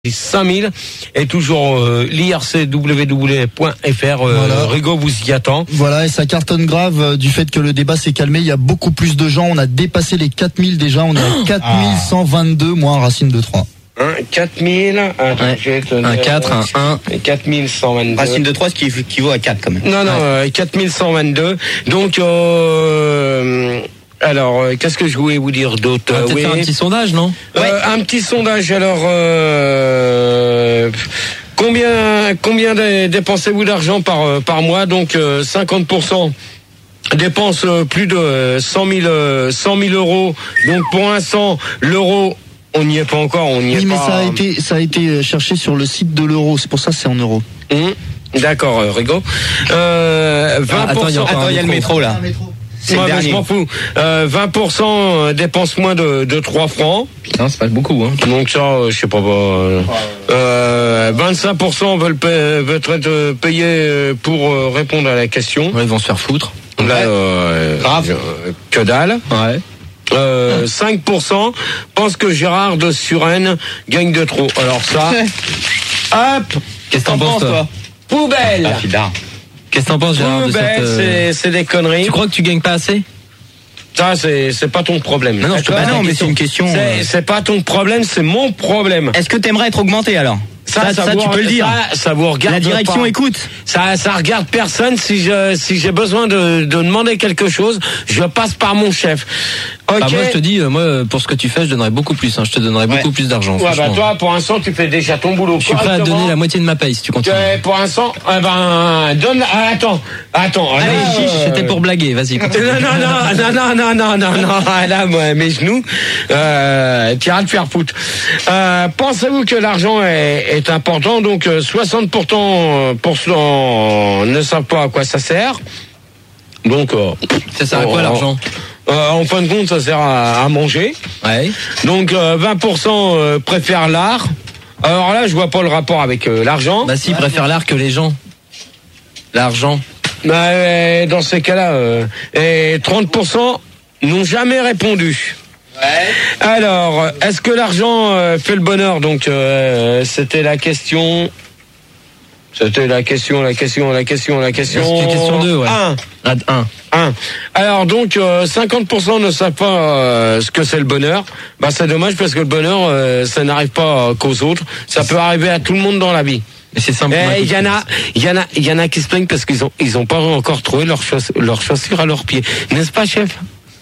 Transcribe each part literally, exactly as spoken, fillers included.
cinq mille et toujours euh, l'I R C W W point F R. euh, Voilà. Rigo vous y attend. Voilà, et ça cartonne grave euh, du fait que le débat s'est calmé. Il y a beaucoup plus de gens. On a dépassé les quatre mille déjà. On est à quatre mille cent vingt-deux moins Racine de trois. Hein, quatre mille, attends, Ouais. je vais te Un dire, quatre, un un. et quatre mille cent vingt-deux. Racine de trois, ce qui équivaut à quatre quand même. Non, non, euh, quatre mille cent vingt-deux. Donc, euh, alors, euh, qu'est-ce que je voulais vous dire d'autre? On va Euh, peut-être oui. faire un petit sondage, non? Euh, un petit sondage, alors, euh, combien, combien dé- dépensez-vous d'argent par, euh, par mois? Donc, euh, cinquante pour cent dépense euh, plus de euh, cent mille, euh, cent mille euros. Donc, pour l'instant, l'euro, on n'y est pas encore, on n'y est Oui, mais pas. ça a été, ça a été cherché sur le site de l'euro. C'est pour ça que c'est en euros. Hum, D'accord, euh, Rigo. Euh, vingt pour cent. attends, il y a encore Attends, il y a le métro là. C'est Ouais, le mais je dernier. m'en fous. Euh, vingt pour cent dépense moins de, de trois francs. Putain, c'est pas beaucoup, hein. Donc ça, euh, je sais pas. Euh, euh, vingt-cinq pour cent veulent, paie- veulent être euh, payés euh, pour euh, répondre à la question. Ouais, ils vont se faire foutre. Là, euh, Grave. euh, que dalle. Ouais. Euh, cinq pour cent pensent que Gérard de Suresnes gagne de trop. Alors ça, hop, Qu'est-ce que t'en penses, toi? poubelle. Ah, Fidard. Qu'est-ce que t'en penses, Gérard, de Poubelle, cette, euh, c'est c'est des conneries. Tu crois que tu gagnes pas assez? Ça, c'est c'est pas ton problème. Non, non, je te Bah pose non, la mais question. c'est une question. C'est euh, c'est pas ton problème, c'est mon problème. Est-ce que t'aimerais être augmenté alors? Ça, ça, vous- tu peux le dire. Ça, ça vous regarde La direction pas. écoute. Ça, ça regarde personne. Si je, si j'ai besoin de, de demander quelque chose, je passe par mon chef. Ok. Bah, moi, je te dis, euh, moi, pour ce que tu fais, je donnerais beaucoup plus, hein. Je te donnerais Ouais. beaucoup plus d'argent. Ouais, bah franchement. toi, pour l'instant, tu fais déjà ton boulot. Je suis prêt à correctement. donner la moitié de ma paye si tu continues. Euh, Pour l'instant, eh ben, donne. Ah, attends, attends. Allez, là, chiche, euh, c'était pour blaguer, vas-y. continue. Non, non, non, non, non, non, non, non, non, là, moi, mes genoux, euh, tu iras te faire foutre. Euh, pensez-vous que l'argent est, est important? Donc, euh, soixante pour cent pour cent ne savent pas à quoi ça sert. Donc, euh, Ça sert à quoi, oh, l'argent? euh, en fin de compte, ça sert à, à manger. Ouais. Donc, euh, vingt pour cent euh, préfèrent l'art. Alors là, je vois pas le rapport avec euh, l'argent. Bah, si, ils préfèrent l'art que les gens. L'argent. Bah, euh, dans ces cas-là, euh, et trente pour cent n'ont jamais répondu. Alors, est-ce que l'argent euh, fait le bonheur? Donc, euh, c'était la question. C'était la question, la question, la question, la question. C'était question deux, ouais. Un. À un. Un. Alors donc, euh, cinquante pour cent ne savent pas euh, ce que c'est le bonheur. Bah, c'est dommage parce que le bonheur, euh, ça n'arrive pas euh, qu'aux autres. Ça peut arriver à tout le monde dans la vie. Mais c'est simple. Et il y en a, il y en a, il y en a qui se plaignent parce qu'ils ont, ils ont pas encore trouvé leurs chauss- leurs chaussures à leurs pieds, n'est-ce pas, chef?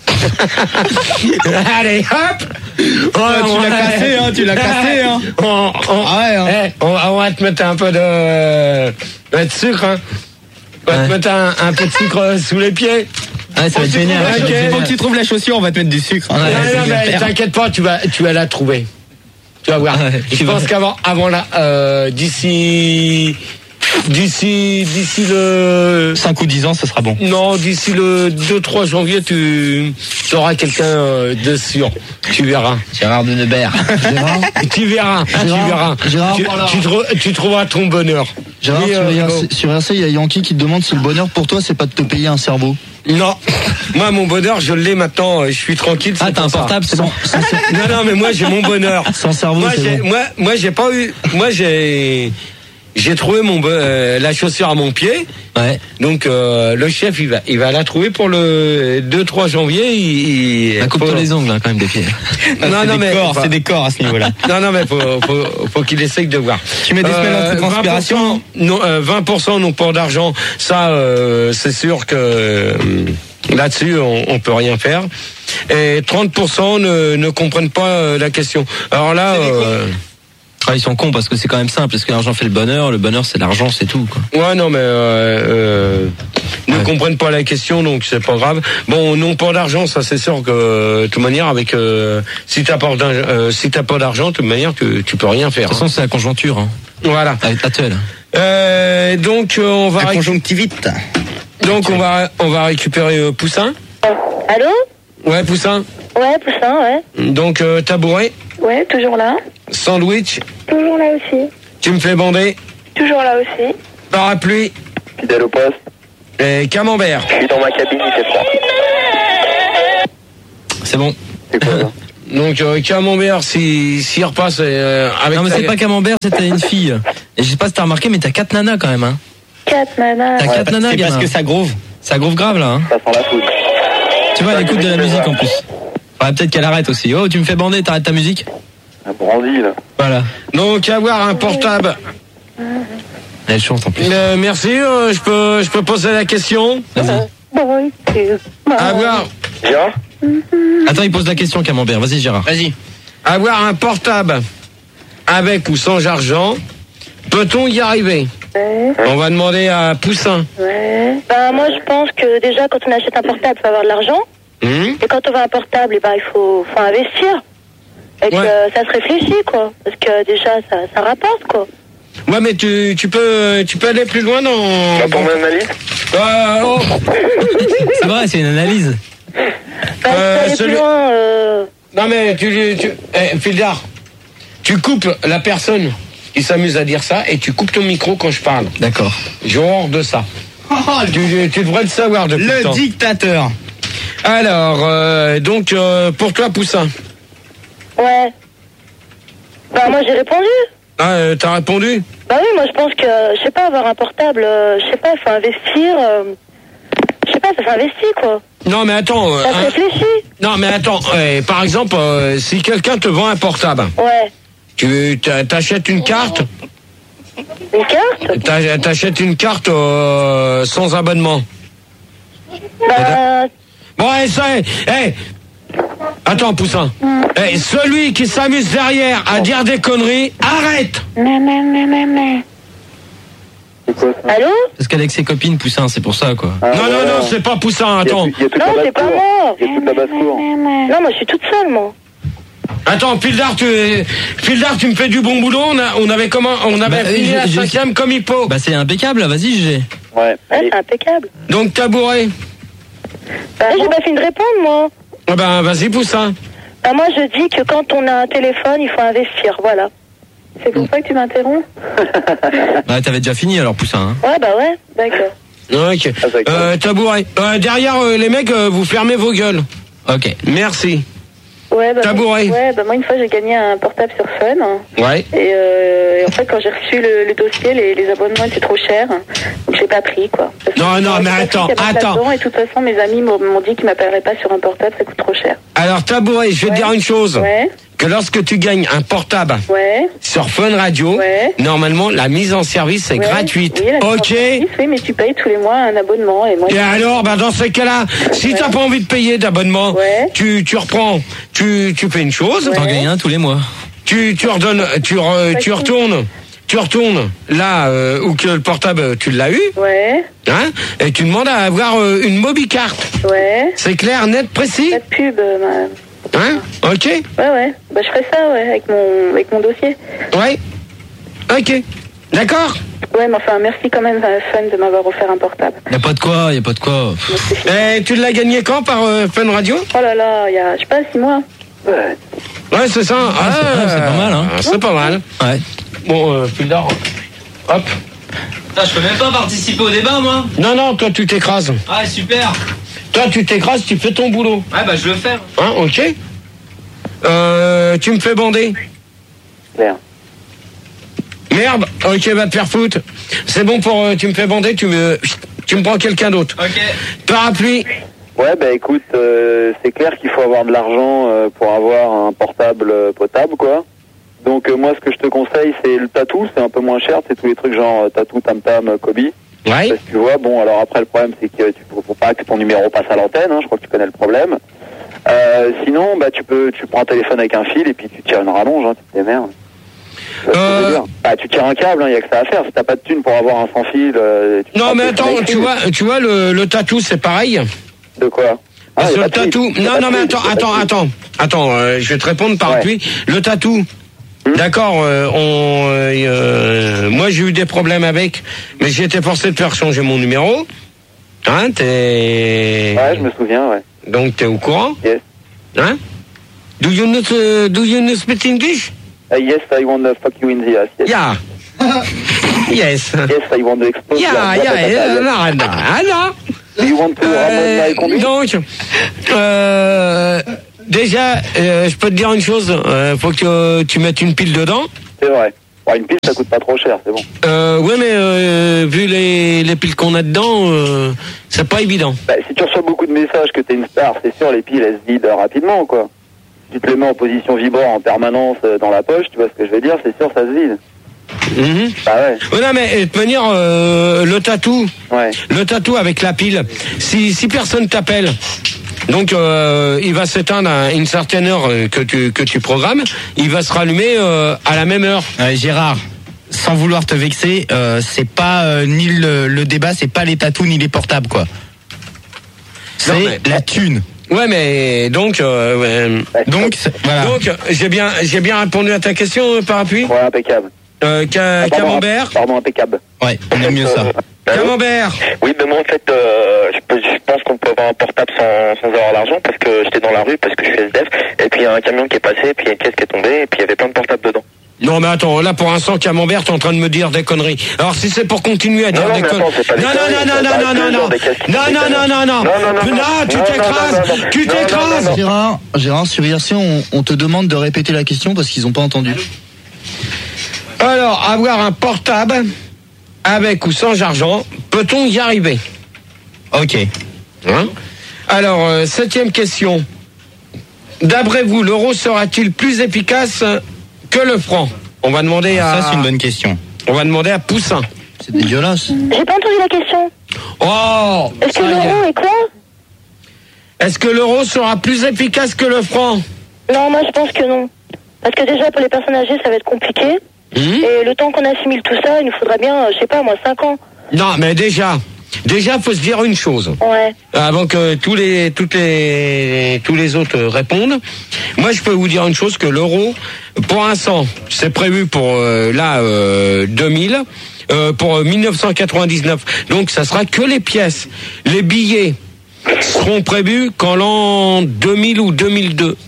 Allez, hop! Oh, tu l'as cassé, hein, tu l'as cassé, hein. On, on, Ah ouais, hein. eh, on, on va te mettre un peu de, de sucre, hein. On va Ouais. te mettre un, un peu de sucre sous les pieds. Ouais, ça va être génial. Ok. ça va être génial. Faut que tu trouves la chaussure, on va te mettre du sucre. Ouais, non, c'est non, mais super. t'inquiète pas, tu vas, tu vas la trouver. Tu vas voir. Ouais, Je tu pense vas- qu'avant, avant là, euh, d'ici, d'ici, d'ici le, cinq ou dix ans, ce sera bon. non, d'ici le deux trois janvier, tu, tu auras quelqu'un euh, de sûr. Tu verras. Gérard de Neubert. Gérard, Tu verras. tu Gérard, verras. Gérard, tu, voilà. tu, trou- tu trouveras ton bonheur. Gérard, Oui, sur, euh, I R C, Rigo. sur R C, il y a Yankee qui te demande si le bonheur pour toi, c'est pas de te payer un cerveau. Non. Moi, mon bonheur, je l'ai maintenant. Je suis tranquille. Ah, c'est t'as pour un ça. portable, c'est bon. Non, non, mais moi, j'ai mon bonheur. Sans cerveau, Moi, c'est j'ai, bon. moi, moi, j'ai pas eu. Moi, j'ai, j'ai trouvé mon bo- euh, la chaussure à mon pied. Ouais. Donc, euh, le chef, il va, il va la trouver pour le deux trois janvier. Il, il Bah, coupe-toi faut- les ongles, hein, quand même, des pieds. Non, non, c'est mais des corps, enfin, c'est des corps à ce niveau-là. non, non, mais faut, faut, faut qu'il essaye de voir. Tu mets des semaines en transpiration. vingt pour cent, non, euh, vingt pour cent n'ont pas d'argent. Ça, euh, c'est sûr que euh, là-dessus, on, on peut rien faire. Et trente pour cent ne, ne comprennent pas euh, la question. Alors là, euh, Ah, ils sont cons parce que c'est quand même simple. Parce que l'argent fait le bonheur. Le bonheur, c'est l'argent, c'est tout, quoi. ouais, non, mais euh, euh, ne Ouais. comprennent pas la question, donc c'est pas grave. Bon, non pas d'argent, ça c'est sûr que de toute manière, avec euh, si t'as pas d'argent, euh, si t'as pas d'argent, de toute manière, tu, tu peux rien faire. De toute façon, c'est la conjoncture, hein. hein. Voilà. Actuelle. Euh, donc euh, on va La réc- conjonctivite. donc on va on va récupérer euh, Poussin. Allô? Ouais, Poussin. Ouais, Poussin, ouais. Donc euh, tabouret, Ouais, toujours là. sandwich, Toujours là aussi. tu me fais bander, Toujours là aussi. parapluie Fidèle au poste. et camembert. Je suis dans ma cabine, il fait froid. C'est bon. C'est quoi ça? Donc euh, Camembert, s'il si, si repasse euh, avec. Non mais ta... c'est pas Camembert, c'était une fille. Et je sais pas si t'as remarqué, mais t'as quatre nanas quand même. Hein. Quatre nanas. T'as Ouais, quatre nanas, c'est gamin. parce que ça groove. Ça groove grave là. Hein. Ça sent la foudre. Tu vois, elle écoute de la musique en plus. Ouais, peut-être qu'elle arrête aussi. Oh, tu me fais bander, t'arrêtes ta musique. Un brandy, là. Voilà. Donc avoir un portable. Elle chante en plus. Euh, merci. Euh, je peux je peux poser la question. Vas-y. Boy, Avoir Gérard Attends, il pose la question, Camembert. Vas-y, Gérard. Vas-y. avoir un portable avec ou sans argent. Peut-on y arriver? Ouais. On va demander à Poussin. Ouais. Ben, moi, je pense que déjà, quand on achète un portable, il faut avoir de l'argent. Hum Et quand on veut un portable, eh ben, il faut, faut investir. Et que Ouais. euh, ça se réfléchit, quoi. Parce que déjà, ça, ça rapporte, quoi. Ouais, mais tu, tu peux tu peux aller plus loin dans. Tu vas pour mon analyse Euh, oh. C'est vrai, c'est une analyse. Ben, Euh, si aller celui- plus loin, euh... Non mais tu, tu eh, Fildar, tu coupes la personne qui s'amuse à dire ça et tu coupes ton micro quand je parle. D'accord. J'ai horreur de ça. tu, tu devrais le savoir depuis le Le temps. dictateur. Alors, euh, donc euh, pour toi Poussin. ouais. Ben, moi, j'ai répondu. Ah, euh, t'as répondu? Bah oui, moi, je pense que, je sais pas, avoir un portable, euh, je sais pas, il faut investir. euh, Je sais pas, ça s'investit, quoi. Non mais attends. euh, Ça se hein. réfléchit. Non mais attends. euh, par exemple, euh, si quelqu'un te vend un portable, Ouais. tu t'a- t'achètes une carte. Une carte T'a- T'achètes une carte euh, sans abonnement. Ben, Bon, eh, ça, eh, eh, attends, Poussin. Eh, celui qui s'amuse derrière à dire des conneries, arrête. nan, nan, nan, nan, nan. C'est quoi ça? Allô? Parce qu'avec ses copines, Poussin, c'est pour ça, quoi. Ah, non, non, voilà. non, c'est pas Poussin, Il y a attends. tout- il y a toute Non, la c'est pas basse-cour. moi. Il y a toute la basse-cour. Non, moi, je suis toute seule, moi. Attends, Fildar, tu, Fildar, tu me fais du bon boulot. On, a, on avait comment, on avait Bah, fini je- la je- cinquième comme il faut. Bah c'est impeccable, vas-y, G. Ouais, Ouais, allez. c'est impeccable. Donc tabouret. Bah, j'ai pas fini de répondre, moi. Ah ben, vas-y, Poussin. Bah, moi, je dis que quand on a un téléphone, il faut investir, voilà. C'est pour ça que tu m'interromps? Bah t'avais déjà fini alors, Poussin. Hein. Ouais, bah ouais, d'accord. Ok. Ah, d'accord. Euh, tabouret. Euh, derrière, euh, les mecs, euh, vous fermez vos gueules. Ok. Merci. Ouais, bah, Tabouret. moi, ouais, bah, moi, une fois, j'ai gagné un portable sur Fun. Ouais. Et, euh, et en fait, quand j'ai reçu le, le dossier, les, les abonnements étaient trop chers. Donc, j'ai pas pris, quoi. Parce que Non, non, j'ai mais pas pris attends, qu'il y avait pas attends. dedans, Et de toute façon, mes amis m'ont m'ont dit qu'ils m'appelleraient pas sur un portable, ça coûte trop cher. Alors, tabouret, je vais te Ouais. dire une chose. Ouais, Que lorsque tu gagnes un portable ouais. sur Fun Radio, Ouais. normalement, la mise en service est ouais. gratuite. Oui, la Ok. service, oui, mais tu payes tous les mois un abonnement. Et moi, Et alors, bah dans ces cas-là, si Ouais. t'as pas envie de payer d'abonnement, Ouais. tu, tu reprends, tu, tu fais une chose, T'en gagnes un tous les mois. tu, tu redonnes, tu, re- tu retournes, tu retournes là euh, où que le portable tu l'as eu, Ouais, hein, et tu demandes à avoir euh, une mobicarte. ouais. C'est clair, net, précis, Pas de pub, euh, ma- hein? Ok, Ouais, ouais. Bah, je ferai ça, ouais, avec mon, avec mon dossier. ouais, ok, d'accord. Ouais, mais enfin, merci quand même à Fun de m'avoir offert un portable. Y a pas de quoi, y a pas de quoi. Pff, Moi, c'est fini. Et tu l'as gagné quand par euh, Fun Radio? Oh là là, il y a, je sais pas, six mois. Ouais. Ouais, c'est ça. Ah, c'est pas- c'est pas mal, hein. C'est pas mal. Ouais. Bon, euh, Fildar, hop. Putain, je peux même pas participer au débat, moi. Non, non, toi tu t'écrases. Ah, super. Toi tu t'écrases, tu fais ton boulot. Ouais, bah je veux le faire. Hein, ok. Euh, tu me fais bander. Merde. Merde, ok, va te faire foutre. C'est bon pour... euh, tu me fais bander, tu me... Tu me prends quelqu'un d'autre. Ok. Parapluie. Ouais, bah écoute, euh, c'est clair qu'il faut avoir de l'argent euh, pour avoir un portable euh, potable, quoi. Donc euh, moi, ce que je te conseille, c'est le tatou, c'est un peu moins cher, c'est tous les trucs genre euh, tatou, tam tam, Kobe. Ouais. Parce que tu vois, bon, alors après le problème, c'est que tu faut, faut pas que ton numéro passe à l'antenne, hein, je crois que tu connais le problème. Euh, sinon, bah tu peux, tu prends un téléphone avec un fil et puis tu tires une rallonge, hein, tu te démerdes. Tu vois ce que je veux Euh. dire. Bah, tu tires un câble, il hein, y a que ça à faire. Si t'as pas de thune pour avoir un sans fil, euh, tu Non, prends un mais téléphone attends, avec tu fil. vois, tu vois le, le tatou, c'est pareil. De quoi? Ah, Parce y que a le pas de fil. tatou... Y a Non, pas non, de mais fil, attends, y a pas de attends, fil. attends. Attends, euh, je vais te répondre parapluie. Le tatou... Hmm. D'accord, euh, on, euh, euh, moi j'ai eu des problèmes avec, mais j'ai été forcé de faire changer mon numéro. Hein, t'es... Ouais, je me souviens, ouais. Donc t'es au courant? Yes. Hein? Do you know, uh, do you know speak English? Uh, yes, I want to fuck you in the ass. Yes. Yeah. Yes. Yes, I want to expose Yeah, your- yeah, yeah, no, no, no. Do you want to Euh, Ramon my conduit? donc, euh, déjà, euh, je peux te dire une chose. Euh, faut que tu mettes une pile dedans. C'est vrai. Bon, une pile, ça coûte pas trop cher, c'est bon. Euh, ouais, mais euh, vu les, les piles qu'on a dedans, euh, c'est pas évident. Bah, si tu reçois beaucoup de messages que t'es une star, c'est sûr, les piles, elles se vident rapidement, quoi. Si tu te les mets en position vibrant en permanence euh, dans la poche, tu vois ce que je veux dire, c'est sûr, ça se vide. Mm-hmm. Bah ouais. Ouais, non, mais de toute manière, euh, le tatou, Ouais. le tatou avec la pile, si, si personne t'appelle, donc euh, il va s'éteindre à une certaine heure euh, que tu que tu programmes, il va se rallumer euh, à la même heure. Ouais, Gérard, sans vouloir te vexer, euh, c'est pas euh, ni le, le débat, c'est pas les tatous ni les portables, quoi. C'est Non, mais- la thune. Ouais, mais donc euh, ouais. Donc, c'est- voilà. donc j'ai bien j'ai bien répondu à ta question, euh, Parapluie. Ouais, impeccable. Euh, ca- Ah, pardon, camembert, Pardon, impeccable. Ouais, on aime mieux ça. camembert. Oui, mais moi en fait, euh, je, peux- je pense qu'on peut avoir un portable sans, sans avoir l'argent parce que j'étais dans la rue, parce que je suis S D F, et puis il y a un camion qui est passé, et puis il y a une caisse qui est tombée, et puis il y avait plein de portables dedans. Non mais attends, là pour l'instant Camembert, t'es en train de me dire des conneries. Alors si c'est pour continuer à dire Non, non, des mais conneries. attends, c'est pas des Non non conneries, non c'est non pas non tous non les non jours non des casques qui non sont non non non non Non, non, non, non tu non, t'écrases, non, non, non, tu non, non, t'écrases. non, non. Gérard, Gérard, sur I R C, on, on te demande de répéter la question parce qu'ils ont pas entendu. Alors avoir un portable avec ou sans argent, peut-on y arriver? Ok. Hein? Alors euh, septième question. D'après vous, l'euro sera-t-il plus efficace que le franc? On va demander à Ça, c'est une bonne question. on va demander à Poussin. C'est dégueulasse. J'ai pas entendu la question. Oh, Est-ce que ça y est. l'euro est quoi? Est-ce que l'euro sera plus efficace que le franc? Non, moi je pense que non. Parce que déjà pour les personnes âgées ça va être compliqué. Hmm? Et le temps qu'on assimile tout ça, il nous faudra bien, euh, je sais pas moi, cinq ans. Non, mais déjà, déjà, faut se dire une chose. Ouais. Avant que tous les, toutes les, tous les autres répondent. Moi, je peux vous dire une chose, que l'euro, pour l'instant, c'est prévu pour, euh, là, euh, deux mille, euh, pour mille neuf cent quatre-vingt-dix-neuf. Donc, ça sera que les pièces. Les billets seront prévus qu'en l'an deux mille ou deux mille deux.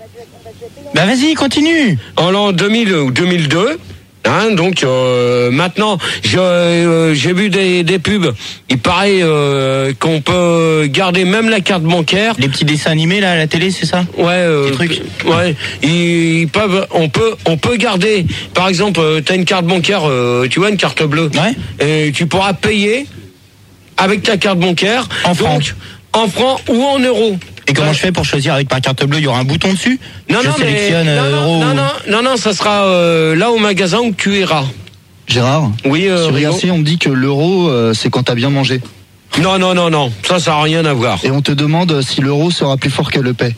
Bah vas-y, continue. En l'an deux mille ou deux mille deux. Hein, donc euh, maintenant, je, euh, j'ai vu des, des pubs. Il paraît euh, qu'on peut garder même la carte bancaire. Les petits dessins animés là à la télé, c'est ça? Ouais, euh, Des trucs. ouais. Ils, ils peuvent, on peut, on peut garder. Par exemple, euh, t'as une carte bancaire, euh, tu vois, une carte bleue. Ouais. Et tu pourras payer avec ta carte bancaire. En francs. Donc, en francs ou en euros. Et comment Ouais. je fais pour choisir avec ma carte bleue? Il y aura un bouton dessus? Non, je non, mais sélectionne non, euh, non, euro. non, non, non, non, ça sera euh, là au magasin où tu iras. Gérard, Oui, euh, sur I R Rigo. C, on me dit que l'euro, euh, c'est quand t'as bien mangé. Non, non, non, non, ça, ça n'a rien à voir. Et on te demande si l'euro sera plus fort que le paix.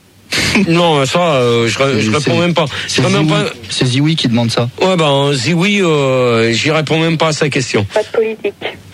Non, ça, euh, je, je C'est- réponds même pas. Je C'est réponds même Zioui, pas. c'est Zioui qui demande ça. Ouais, ben, Zioui, euh, j'y réponds même pas à sa question. Pas de politique.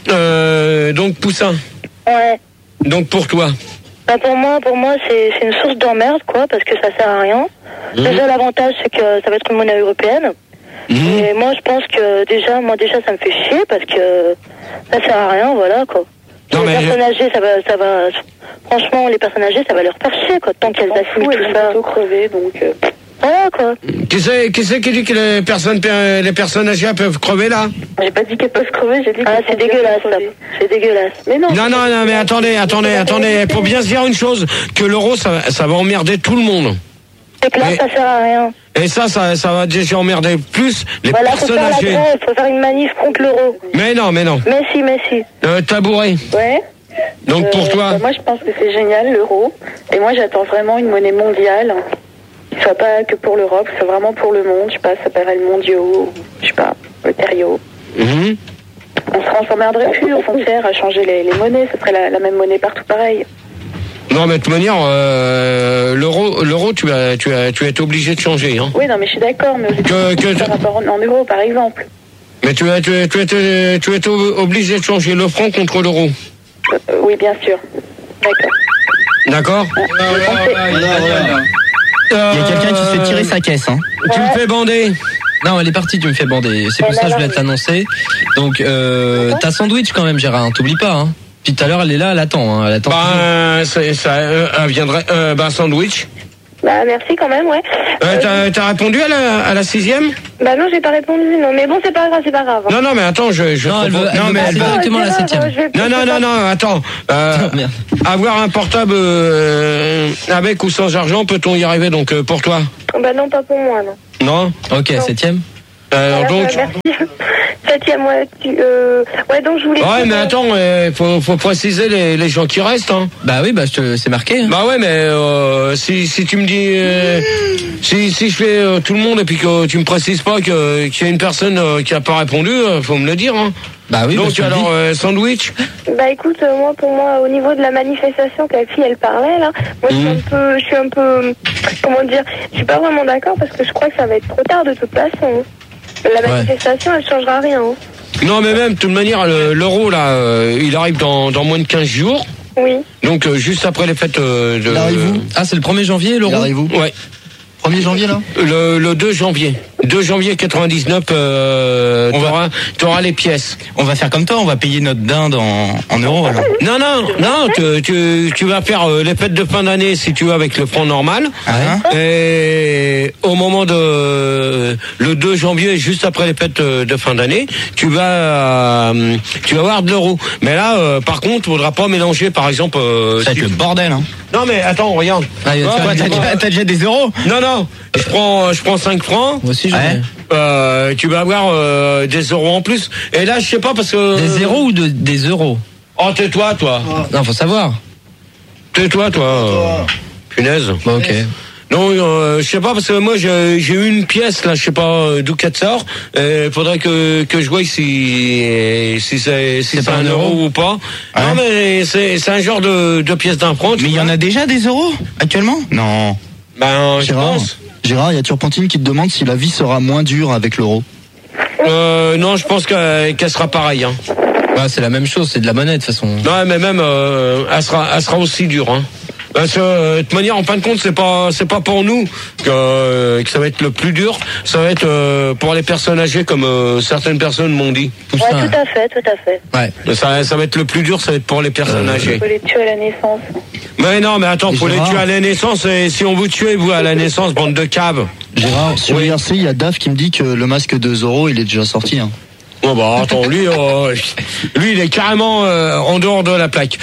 Euh, donc, Poussin, Ouais. donc pour toi. Bah pour moi, pour moi, c'est c'est une source d'emmerde, quoi, parce que ça sert à rien. Mmh. Déjà, l'avantage, c'est que ça va être une monnaie européenne. Mmh. Et moi, je pense que déjà, moi, déjà, ça me fait chier parce que ça sert à rien, voilà, quoi. Non, les mais- personnes âgées, ça va, ça va. Franchement, les personnes âgées, ça va leur faire chier, quoi, tant qu'elles assimilent tout ça. crever, donc. Euh... Voilà, quoi. Qui c'est, qui c'est qui dit que les personnes, les personnes âgées peuvent crever là? J'ai pas dit qu'elles peuvent crever, j'ai dit. Ah, c'est dégueulasse, ça. C'est dégueulasse. Mais non. Non, non, non, mais attendez, attendez, attendez. Pour bien se dire une chose, que l'euro, ça, ça va emmerder tout le monde. C'est clair, Mais- ça sert à rien. Et ça, ça, ça va déjà emmerder plus les Voilà, faut personnes faire la âgées. grève, faut faire une manif contre l'euro. Mais non, mais non. Mais si, mais si. Euh, tabouret. Ouais. Donc pour Euh, toi. bah, moi, je pense que c'est génial, l'euro. Et moi, j'attends vraiment une monnaie mondiale. Qui soit pas que pour l'Europe, qui soit vraiment pour le monde. Je sais pas, ça s'appellerait le mondiaux, ou, je sais pas, le terrio. Mhm. On se on s'emmerderait plus aux frontières à changer les, les monnaies. Ça serait la, la même monnaie partout pareil. Non, mais de toute manière, euh, l'euro, l'euro, tu as, tu as, tu es obligé de changer, hein. Oui, non, mais je suis d'accord. Mais aux Que- États-Unis, que- par rapport en, en euros, par exemple. Mais tu es, tu es, tu es, tu es obligé de changer le franc contre l'euro. Euh, euh, oui, bien sûr. D'accord. D'accord? Il y a quelqu'un qui se fait tirer sa caisse, hein. Tu me fais bander. Non, elle est partie, tu me fais bander. C'est pour ça que je voulais te l'annoncer. Donc, euh, t'as sandwich quand même, Gérard, hein, t'oublies pas, hein. Puis tout à l'heure, elle est là, elle attend, hein, elle attend. Ben, c'est- ça, euh, elle viendrait, euh, ben, sandwich. Bah merci quand même, ouais. Euh, Euh, t'as, t'as répondu à la, à la sixième? Bah non, j'ai pas répondu, non. Mais bon, c'est pas grave, c'est pas grave. Non, non, mais attends, je, je Non, elle propose- veut- elle non, veut mais passer elle- directement à la c'est grave, septième. je vais- non, non, non, non, attends. Euh, Merde. avoir un portable euh, avec ou sans argent, peut-on y arriver donc euh, pour toi? Bah non, pas pour moi, non. Non. Ok, Non. septième. Euh, Voilà, donc. bah, merci. Septième, ouais, tu, euh, ouais, donc je voulais... Ouais, mais attends, euh, faut, faut préciser les, les gens qui restent, hein. Bah oui, bah je te, c'est marqué. Hein. Bah ouais, mais euh, si, si tu me dis, euh, si, si je fais euh, tout le monde et puis que tu me précises pas que qu'il y a une personne euh, qui a pas répondu, euh, faut me le dire, hein. Bah oui. bah, Donc je te le alors dis. euh, sandwich. Bah écoute, euh, moi pour moi au niveau de la manifestation que la fille elle parlait là, moi je suis un peu, je suis un peu, comment dire, je suis pas vraiment d'accord parce que je crois que ça va être trop tard de toute façon. La Ouais. manifestation elle changera rien. Hein. Non, mais même de toute manière, le- l'euro là, euh, il arrive dans, dans moins de quinze jours. Oui. Donc euh, juste après les fêtes euh, de. Il arrive où Ah, c'est le premier janvier, Il l'euro. arrive où Ouais. premier janvier là Le, le deux janvier. deux janvier quatre-vingt-dix-neuf, euh, On va- t'auras, t'auras les pièces. On va faire comme toi, on va payer notre dinde en, en euros alors. Non, non, non, tu, tu, tu vas faire euh, les fêtes de fin d'année si tu veux avec le franc normal. Hein Et au moment de le deux janvier, juste après les fêtes euh, de fin d'année, tu vas euh, tu vas avoir de l'euro. Mais là, euh, par contre, faudra pas mélanger, par exemple. euh, Ça va si- être le bordel, hein. Non, mais attends, regarde. Ah, il va te Ouais, faire ouais, une T'as tu déjà, vois. t'as déjà des euros? Non, non, je prends je prends cinq francs. Moi aussi, j'en ai. Ouais. Euh, tu vas avoir euh, des euros en plus. Et là, je sais pas parce que. Des zéros ou de, des euros? Oh, tais-toi, toi. Non, faut savoir. Tais-toi, toi. euh, Punaise. Bon, ok. Non, euh, je sais pas parce que moi j'ai j'ai eu une pièce là, je sais pas euh, d'où qu'elle sort. Il faudrait que que je voie si si c'est si c'est un euro ou pas. Ouais. Non mais c'est c'est un genre de de pièce d'un franc. tu Mais il y vois. en a déjà des euros actuellement? Non. Ben je Gérard, pense. Gérard, il y a Turpentine qui te demande si la vie sera moins dure avec l'euro. Euh, non, je pense qu'elle qu'elle sera pareille. Hein. Bah, c'est la même chose, c'est de la monnaie de toute façon. Non, mais même euh, elle sera elle sera aussi dure. Hein. Parce que euh, de toute manière, en fin de compte, c'est pas c'est pas pour nous que, euh, que ça va être le plus dur. Ça va être euh, pour les personnes âgées, comme euh, certaines personnes m'ont dit. Tout Ouais, ça. tout à fait, tout à fait. Ouais. Ça, ça va être le plus dur, ça va être pour les personnes âgées. Faut les tuer à la naissance. Mais non, mais attends, Et faut les Gérard tuer à la naissance. Et si on vous tue, vous, à la naissance, bande de caves. Gérard, sur Oui. I R C, il y a Dave qui me dit que le masque de Zorro, il est déjà sorti. Hein. Bon, bah, attends, lui, euh, lui, il est carrément euh, en dehors de la plaque.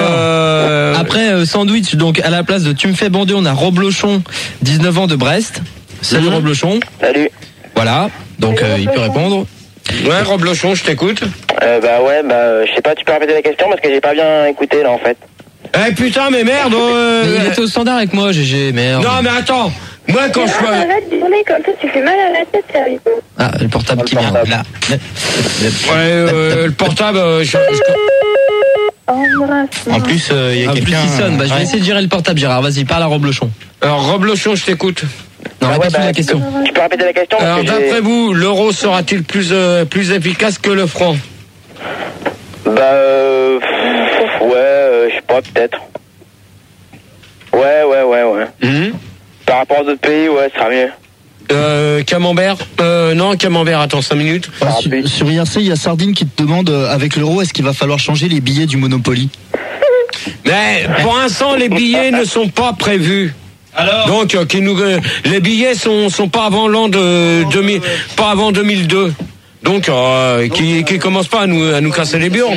Euh, Après, euh, sandwich, donc à la place de Tu me fais bander, on a Roblochon, dix-neuf ans de Brest. Salut Mhm. Roblochon. Salut. Voilà. Donc euh, il peut répondre. ouais, Rob Lochon, je t'écoute. Euh, bah ouais, bah euh, je sais pas, tu peux répéter la question parce que j'ai pas bien écouté là en fait. Eh putain, mais merde. euh, Mais il était au standard avec moi, G G, merde. Non, mais attends. Moi, quand je Ah, suis. arrête de tourner comme ça, tu fais mal à la tête, sérieux. Ah, le portable qui vient. Là. Ouais, euh, le portable, euh, je- je- Embrasse. En plus, euh, il y a En plus, quelqu'un. il sonne. Bah, je vais ouais. essayer de gérer le portable, Gérard. Vas-y, parle à Roblochon. Alors, Rob Lochon, je t'écoute. Non, Ah ouais, répète bah, la question. Tu peux répéter la question parce Alors, que j'ai- d'après vous, l'euro sera-t-il plus euh, plus efficace que le franc? Bah euh... pff, ouais, euh, je sais pas, peut-être. Ouais, ouais, ouais, ouais. Mhm. Par rapport aux autres pays, ouais, ça sera mieux. Euh, Camembert euh, Non, Camembert, attends cinq minutes. Ah, Ah, sur, oui. sur I R C, il y a Sardine qui te demande euh, avec l'euro, est-ce qu'il va falloir changer les billets du Monopoly? Mais pour l'instant, les billets ne sont pas prévus. Alors Donc, euh, qui nous, euh, les billets sont sont pas avant l'an de deux mille, pas avant deux mille deux. Donc, euh, qui qui commence pas à nous à nous casser les burnes.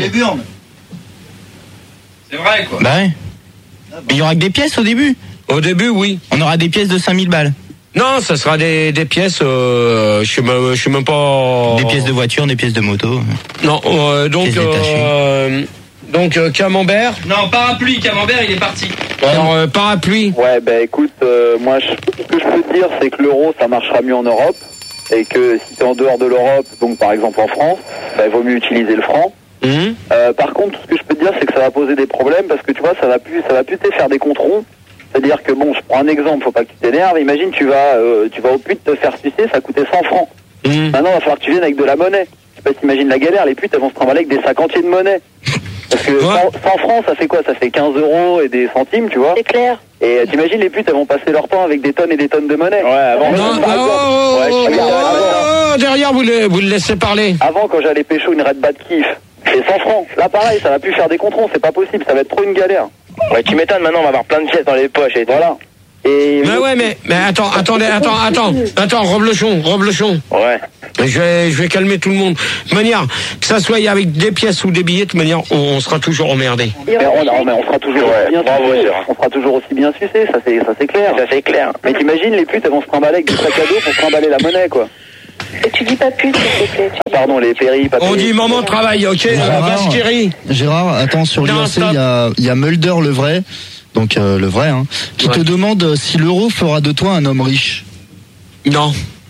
C'est vrai quoi. Bah ouais. Mais il y aura que des pièces au début. Au début, oui. On aura des pièces de cinq mille balles. Non, ça sera des des pièces. Euh, je sais même je sais même pas. Des pièces de voiture, des pièces de moto. Non, euh, donc Pièces détachées. euh, donc euh, Camembert. Non, parapluie, Camembert, il est parti. Alors euh, parapluie. Ouais, bah écoute, euh, moi, je- ce que je peux te dire, c'est que l'euro, ça marchera mieux en Europe. Et que si t'es en dehors de l'Europe, donc par exemple en France, bah, il vaut mieux utiliser le franc. Mhm. Euh, par contre, ce que je peux te dire, c'est que ça va poser des problèmes parce que tu vois, ça va plus, ça va plus te faire des controns. C'est-à-dire que bon, je prends un exemple, faut pas que tu t'énerves. Imagine, tu vas, euh, tu vas au pute te faire sucer, ça coûtait cent francs. Mhm. Maintenant, il va falloir que tu viennes avec de la monnaie. Je sais pas si t'imagines la galère, les putes, elles vont se trimballer avec des cinquantiers de monnaie. Parce que Ouais. cent, cent francs, ça fait quoi? Ça fait quinze euros et des centimes, tu vois. C'est clair. Et euh, t'imagines, les putes, elles vont passer leur temps avec des tonnes et des tonnes de monnaie. Ouais, avant, Non, par oh, exemple, oh, ouais, je oh, suis oh, d'accord, oh, oh, derrière vous le vous le laissez parler. avant, quand j'allais pécho une Red Bat Kiff, c'est cent francs. Là, pareil, ça va plus faire des controns, c'est pas possible, ça va être trop une galère. Ouais, tu m'étonnes, maintenant on va avoir plein de pièces dans les poches et tout. Voilà. Et Mais ouais, mais, mais attends, attendez, attends, attends, attends, Roblechon, Roblechon. Ouais. Je vais, je vais calmer tout le monde. De manière, que ça soit avec des pièces ou des billets, de manière, on, on sera toujours emmerdé. mais on, non, mais on sera toujours Ouais, aussi bien bravo, sucé. Gérard. On sera toujours aussi bien sucé, ça c'est, ça c'est clair. Ça c'est clair. Mais t'imagines, les putes, elles vont se trimballer avec des sacs à dos pour trimballer la monnaie, quoi. Et tu dis pas pute, s'il te plaît. Ah, pardon, les péris, pas On péris. dit moment de travail, ok, euh, Gérard. Vasqueri. Gérard, attends, sur Non, l'I R C, stop. il y a, il y a Mulder le vrai, donc euh, le vrai, hein, qui Ouais. te demande si l'euro fera de toi un homme riche. Non.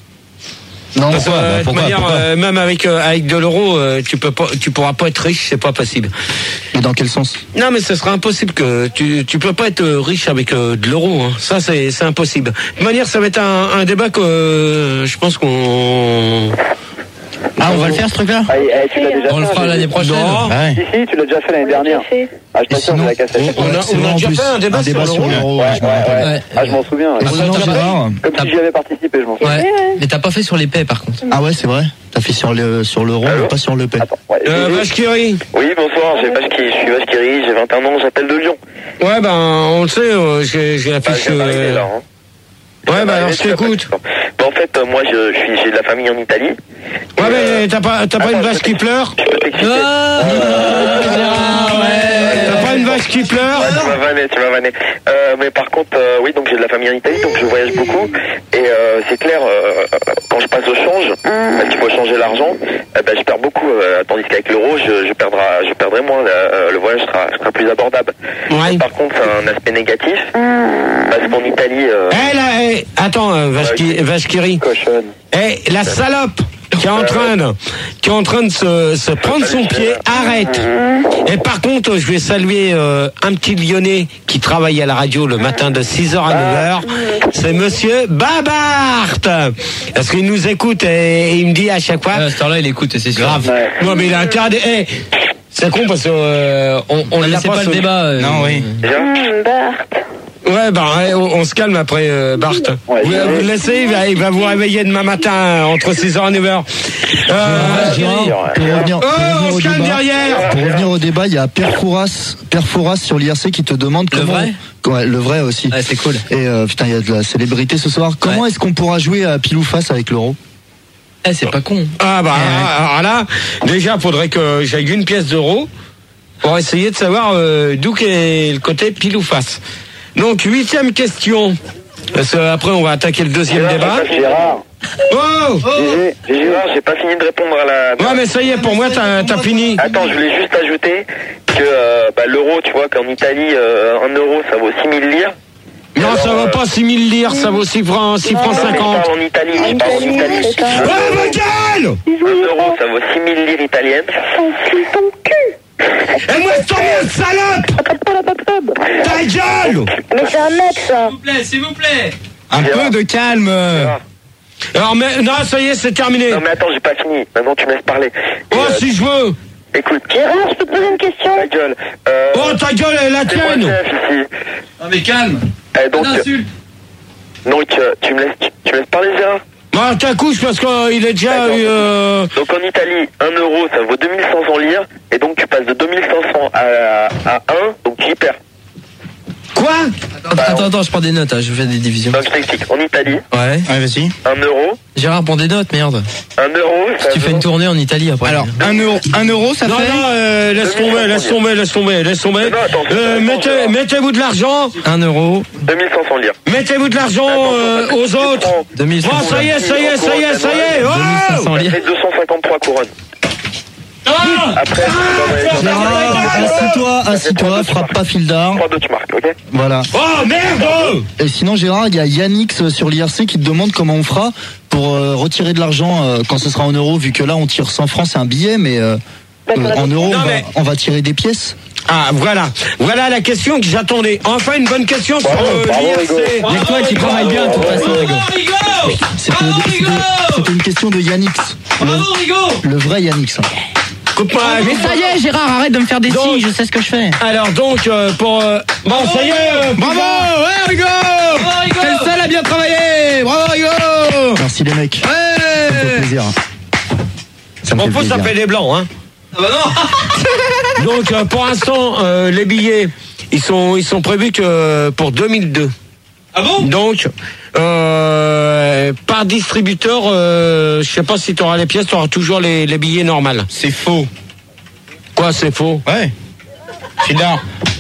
Non, Parce que, pourquoi, euh, bah, de pourquoi, manière, pourquoi euh, même avec euh, avec de l'euro, euh, tu peux pas, tu pourras pas être riche, c'est pas possible. Mais dans quel sens? Non, mais ce sera impossible que tu tu peux pas être euh, riche avec euh, de l'euro. Hein. Ça, c'est c'est impossible. De manière, ça va être un, un débat que euh, je pense qu'on. Ah, on va le faire ce truc-là? Ah, eh, tu l'as déjà On le fait, fera hein, l'année j'ai- prochaine. Non. Ah ouais. Si, si, tu l'as déjà fait l'année On l'a dernière. déjà fait. Ah, je Et t'assure, sinon, c'est la cassette. on a- c'est on a vrai, en déjà plus, fait un débat sur sur l'euro. l'euro, Ouais, ouais, je me ouais, rappelle. ouais. Ouais. Ah, je m'en souviens. Et Ah, sinon, t'as- Gérard, Comme si j'y avais participé, je m'en souviens. Ouais. Mais t'as pas fait sur l'épée par contre. ah ouais, c'est vrai. T'as fait sur le sur l'euro, mais pas sur le P. Attends, ouais. Euh, j'ai- Vasqueri. Oui, bonsoir, j'ai Vasqueri, je suis Vasqueri, j'ai vingt et un ans, j'appelle de Lyon. Ouais, ben on le sait. euh, j'ai j'ai la Bah, fiche. je viens d'arriver, euh, là, hein. Ouais, bah alors je Tu vas pas t'écoute. d'accord. Bah, en fait, euh, moi, je, je suis, j'ai de la famille en Italie. Ouais, mais t'as pas t'as pas Attends, une je vache peux qui t'ex- pleure. Je peux t'expliquer. Ah, Gérard, ouais. T'as pas une vache qui pleure. Ouais, tu m'as vanné, tu m'as vanné. Euh, mais par contre, euh, oui, donc j'ai de la famille en Italie, donc je voyage beaucoup. Et euh, c'est clair, euh, quand je passe au change, parce qu'il faut changer l'argent, euh, ben, je perds beaucoup. Euh, tandis qu'avec l'euro, je, je, perdrai, je perdrai moins. Euh, le voyage sera, sera plus abordable. Ouais. Par contre, c'est un aspect négatif. Parce qu'en Italie... Euh, Eh là, eh, attends, euh, Vasqui- Vasqueri. Cochonne. Eh, la salope qui est en train de, qui est en train de se, se prendre son pied, arrête. Et par contre, je vais saluer euh, un petit Lyonnais qui travaille à la radio le matin de six heures à neuf heures. C'est monsieur Babart. Parce qu'il nous écoute et, et il me dit à chaque fois. À cette heure-là, il écoute, c'est sûr. Grave. Ouais. Non, mais il a intérêt. de- Eh, c'est con parce que euh, on, on On l'a laissait pas ce- le débat. euh, Non, oui. déjà, Hum, Bart. Ouais, bah, ouais, on, on se calme après, euh, Bart. Ouais, vous, je- vous le laissez, il va, il va vous réveiller demain matin euh, entre six heures et neuf heures. Euh, Gérard, pour revenir, oh, pour revenir on au se calme débat, derrière. pour revenir au débat, il y a Pierre Fouras, Pierre Fouras sur l'I R C qui te demande Le comment. vrai Ouais, le vrai aussi. Ouais, c'est cool. Et euh, putain, il y a de la célébrité ce soir. Comment Ouais. est-ce qu'on pourra jouer à pile ou face avec l'euro? Eh, c'est pas con. Ah bah, alors là, déjà, faudrait que j'aille une pièce d'euro pour essayer de savoir euh, d'où est le côté pile ou face. Donc, huitième question. Parce que après, on va attaquer le deuxième débat. Gérard. Oh Gégé, Gégé. Gérard, j'ai pas fini de répondre à la... Ouais, mais ça y est, pour moi, t'as t'as fini. Attends, je voulais juste ajouter que euh, bah, l'euro, tu vois, qu'en Italie, euh, un euro, ça vaut six mille lire. Non, Alors, ça vaut euh, pas six mille lires, ça vaut six francs, six francs Non, mais je cinquante. parle en Italie, je parle en Italie, Italie. c'est un- Ouais, ma gueule! Un euro, ça vaut six mille lires italiennes. Enfile ton cul. Et moi, je t'en mets, salope! Attrape pas la pape. Ta gueule! Mais c'est un net, ça. S'il vous plaît, s'il vous plaît. Un peu de calme. Alors, mais, non, ça y est, c'est terminé. Non mais attends, j'ai pas fini. Maintenant, tu me laisses parler. Et, Oh, euh, si je veux. Écoute, Gérard, je peux te poser une question? ta gueule. Euh, Oh, ta gueule, elle est la c'est moi le tienne. chef ici. Non, mais calme. Eh, donc, Pas d'insulte. donc euh, tu me laisses, tu, tu me laisses parler, Gérard. Bah, t'accouches parce qu'il est déjà eu, euh... Donc en Italie, un euro, ça vaut deux mille cinq cents lire. Et donc tu passes de deux mille cinq cents à, à un, donc tu y perds. Quoi? Attends, attends, attends, je prends des notes, hein, je fais des divisions. Donc je t'explique. En Italie, Ouais. Ouais, vas-y. un euro, Gérard, prends des notes, merde. un euro, ça Tu fais vaut... une tournée en Italie après. Alors, un euro, un euro, ça Non, fait. non, euh, laisse tomber, laisse tomber, laisse tomber, laisse tomber. Non, attends, Euh, attends, mettez, attends. mettez-vous de l'argent, un euro, deux mille cinq cents lire. mettez-vous de l'argent euh, aux autres. deux mille cinq Bon, cents. ça y est, ça y est, ça y est, ça y est. deux mille cinq cents Oh! Ça lire. fait deux cent cinquante-trois couronnes. Après, Gérard, assis-toi, assis-toi, frappe pas Fildar. trois, deux, tu marques, ok? Voilà. Oh, merde! Et sinon, Gérard, il y a Yannix sur l'I R C qui te demande comment on fera pour euh, retirer de l'argent euh, quand ce sera en euros, vu que là, on tire cent francs, c'est un billet, mais euh, euh, en euros, Non, on, va, mais- on va tirer des pièces. Ah, voilà. Voilà la question que j'attendais. Enfin, une bonne question sur Bravo, euh, bravo, l'I R Rigo. C. Il y a toi qui travaille bien, de toute façon, Rigo. C'était c'était- c'était une question de Yannix. Le, le vrai Yannix. hein. Coupe-moi, Mais ça y est, Gérard, arrête de me faire des Donc- signes, je sais ce que je fais. Alors donc euh, pour euh, bon ça y est euh, Bravo, ouais, Rigo. T'es le seul à bien travailler. Bravo, Rigo. Merci les mecs. Ça me fait Ouais. plaisir. Ça me Bon, fait faut ça plaisir. fait des blancs hein. Donc euh, pour l'instant euh, les billets ils sont ils sont prévus que pour deux mille deux. Ah bon? Donc, euh, par distributeur, euh, je sais pas si tu auras les pièces, tu auras toujours les, les billets normales. C'est faux. Quoi, c'est faux? Ouais. Fidar.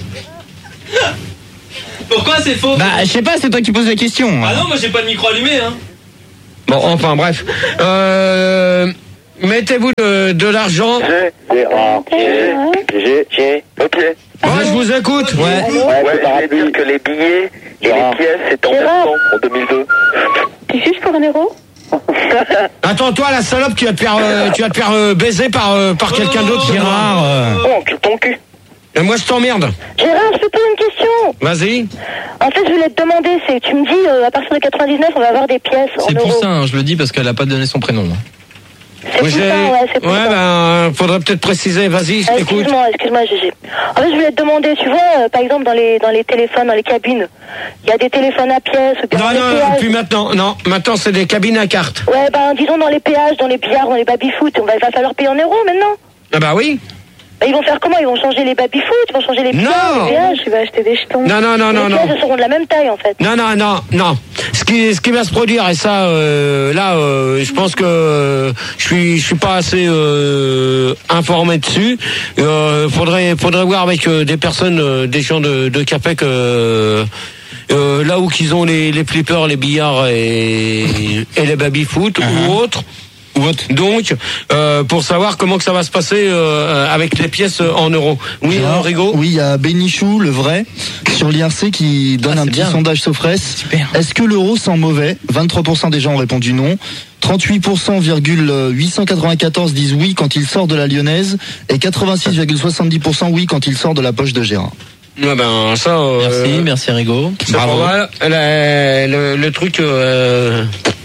Pourquoi c'est faux? Bah, je sais pas, c'est toi qui poses la question. Ah non, moi j'ai pas de micro allumé, hein. Bon, enfin, bref. Euh, mettez-vous de, de l'argent. J'ai, Gérard, j'ai, j'ai, j'ai, ok. Moi, je vous écoute. Ouais. Ouais, je voulais dire que les billets et les pièces, c'est en même temps, en deux mille deux. Tu juges pour un euro? Attends, toi, la salope, tu vas te faire, euh, tu vas te faire euh, baiser par, euh, par quelqu'un d'autre. Gérard. euh, Oh, tu ton cul. Et moi, je t'emmerde. Gérard, je te pose une question. Vas-y. En fait, je voulais te demander, c'est tu me dis, euh, à partir de quatre-vingt-dix-neuf, on va avoir des pièces en C'est euros. Poussin, hein, je le dis parce qu'elle a pas donné son prénom. hein. C'est Moi, Poussin, j'ai- ouais, c'est Poussin. Ouais, ben, faudrait peut-être préciser. Vas-y, je Ah, t'écoute. excuse-moi, excuse-moi, Gégé. En fait, je voulais te demander, tu vois, euh, par exemple, dans les, dans les téléphones, dans les cabines, il y a des téléphones à pièces, ou bien Non, dans les non, péages. plus maintenant. Non, maintenant, c'est des cabines à cartes. Ouais, ben, disons dans les péages, dans les billards, dans les baby-foot, on va, il va falloir payer en euros maintenant. Ah bah oui. Bah, ils vont faire comment? Ils vont changer les baby-foot, ils vont changer les billards, Non. les péages. Tu vas acheter des jetons. Non, non, non, Les non, non. pièces, elles seront de la même taille, en fait. Non, non, non, non. Ce qui, ce qui va se produire, et ça, euh, là, euh, je pense que euh, je suis, je suis pas assez euh, informé dessus. Euh, faudrait, faudrait voir avec euh, des personnes, euh, des gens de, de Capec, euh, euh, là où qu'ils ont les, les flippers, les billards et, et les baby-foot ou autres. Ou autre. Donc, euh, pour savoir comment que ça va se passer euh, avec les pièces en euros. Oui, Gérard, euh, Rigaud. Oui, il y a Bénichou, le vrai, sur l'I R C qui donne Ah, un c'est petit bien. sondage Sofres. Super. Est-ce que l'euro sent mauvais? vingt-trois pour cent des gens ont répondu non. trente-huit pour cent virgule huit cent quatre-vingt-quatorze disent oui quand il sort de la lyonnaise. Et quatre-vingt-six virgule soixante-dix pour cent oui quand il sort de la poche de Gérard. Ouais, ben, ça, euh, Merci, merci Rigaud. c'est pas mal. Le, le, le truc, euh,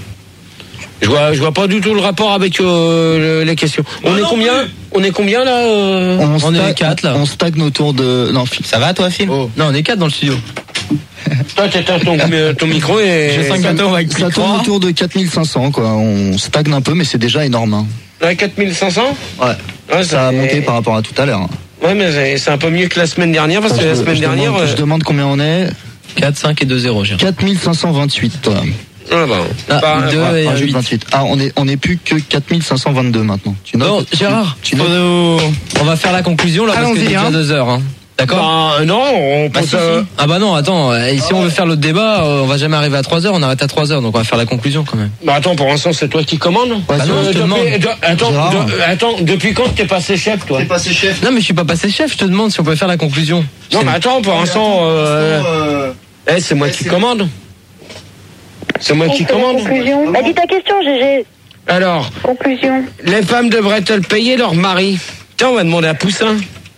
je vois, je vois pas du tout le rapport avec euh, le- les questions. On est combien? On est combien là euh On, On est sta- les quatre, là. On stagne autour de... Non, Phil. Ça va, toi, Phil? Oh. Non, on est quatre dans le studio. Toi, t'éteins ton, ton micro et J'ai cinq gâteaux avec Ça Clic tourne trois. autour de quatre mille cinq cents, quoi. On stagne un peu, mais c'est déjà énorme. Hein. à quatre mille cinq cents. Ouais. Ouais, Ça a c'est- monté par rapport à tout à l'heure. hein. Ouais, mais c'est- c'est un peu mieux que la semaine dernière parce que la Je- semaine je dernière. demande, je euh, demande combien on est. quatre, cinq et deux zéro, Gérard. quatre mille cinq cent vingt-huit. Toi. ah, bah, Ah, bah, deux bah, et un Rajoute huit. vingt-huit. Ah, on est, on est plus que quatre mille cinq cent vingt-deux maintenant. Tu notes, Bon, Gérard, tu, tu notes- on va faire la conclusion là parce que Allons-y, c'est déjà hein. deux heures. Hein. D'accord? bah, non, on Bah, peut. si, euh, si. Ah bah non, attends, euh, et si on veut faire l'autre débat, euh, on va jamais arriver à trois heures, on arrête à trois heures, donc on va faire la conclusion quand même. Bah attends, pour l'instant, c'est toi qui commandes. Ouais, Bah non, Euh, je te depuis- demande. de- attends, Gérard. de- attends, depuis quand t'es passé chef, toi? passé chef. Non mais je suis pas passé chef, je te demande si on peut faire la conclusion. Non, C'est- mais attends, pour l'instant, euh, eh, c'est moi qui commande. C'est moi qui On fait la commande. conclusion. Bah, dis ta question, Gégé. Alors, Conclusion. les femmes devraient-elles payer leur mari? Tiens, on va demander à Poussin.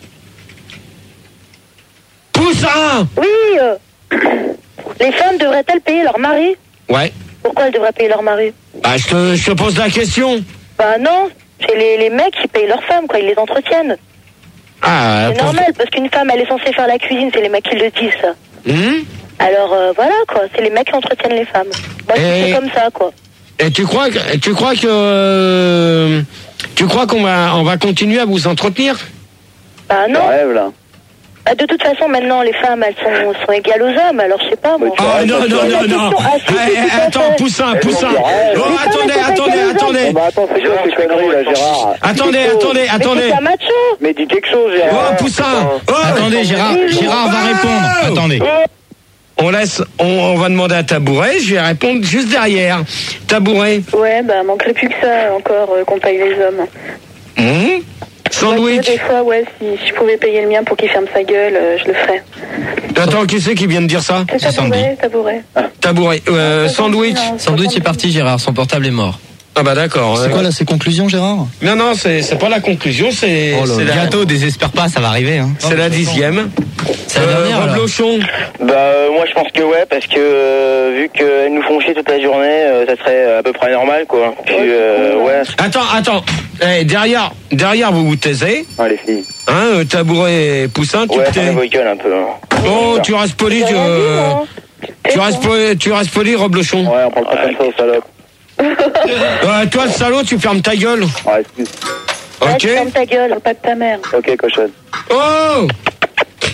Poussin! Oui, euh, les femmes devraient-elles payer leur mari? Ouais. Pourquoi elles devraient payer leur mari? Bah, je te, je te pose la question. Bah non, c'est les, les mecs qui payent leurs femmes, quoi, ils les entretiennent. Ah, C'est pour- normal, parce qu'une femme, elle est censée faire la cuisine, c'est les mecs qui le disent, ça. Hmm? Alors, euh, voilà, quoi, c'est les mecs qui entretiennent les femmes. Moi, Et- c'est comme ça, quoi. Et tu crois que, tu crois que, euh, tu crois qu'on va, on va continuer à vous entretenir? Bah Tu non, rêves, là. bah, de toute façon, maintenant, les femmes, elles sont, sont égales aux hommes, alors je sais pas, moi. Ah non, non, non, La non. question- ah, si, si, Eh, tout à attends, fait. Poussin, Poussin. Ouais, Oh, les femmes, attendez, elles sont attendez, égales aux attendez. Oh, bah attends, c'est quoi ces conneries, là, Gérard? Attendez, Dis quelque chose. attendez, Mais attendez. c'est un macho. Mais dis quelque chose, Gérard. Oh, Poussin. Oh, Attendez, Gérard, Gérard va répondre. Attendez. On laisse, on, on va demander à Tabouret, je vais répondre juste derrière. Tabouret. Ouais, bah manquerait plus que ça encore euh, qu'on paye les hommes. Mmh. Ouais, Sandwich. des fois, ouais, si, si je pouvais payer le mien pour qu'il ferme sa gueule, euh, je le ferais. Attends, qui c'est qui vient de dire ça? C'est C'est Sandy. tabouret, tabouret. Tabouret. Euh, sandwich. Sandwich est parti, Gérard, son portable est mort. Ah bah d'accord. C'est Euh, quoi là, ces conclusions, Gérard? Non, non, c'est c'est pas la conclusion, c'est Oh là c'est là. la, Bientôt, désespère pas, ça va arriver. Hein. c'est la dixième. C'est la Euh, dernière Rob là. Lochon. Bah euh, moi je pense que ouais parce que euh, vu qu'elles nous font chier toute la journée, euh, ça serait à peu près normal quoi. Puis euh, ouais. Attends, attends. Eh, derrière, derrière, vous vous taisez. Ah, les filles. Hein, euh, Tabouret et Poussin, tu Ouais, te ça tais. me gueule un peu. hein. Oh, tu restes poli, tu, euh, tu restes poli, tu restes poli, Rob Lochon. Ouais, on parle pas comme ça aux salopes. Euh, toi, le salaud, tu fermes ta gueule. Ouais, excuse. Ouais, Ok. tu fermes ta gueule. Pas de ta mère. Ok, cochonne. Oh!